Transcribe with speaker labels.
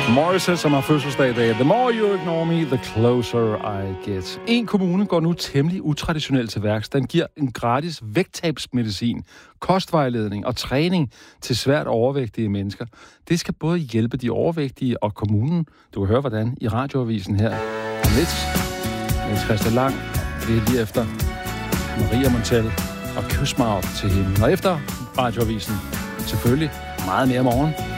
Speaker 1: Morrissey, som har fødselsdag i dag. The more you ignore me, the closer I get. En kommune går nu temmelig utraditionelt til værks. Den giver en gratis vægttabsmedicin, kostvejledning og træning til svært overvægtige mennesker. Det skal både hjælpe de overvægtige og kommunen. Du kan høre, hvordan i radioavisen her om lidt. Med Christian Lang, det er lige efter Maria Montel og Kysmart til hende. Og efter radioavisen selvfølgelig meget mere morgen.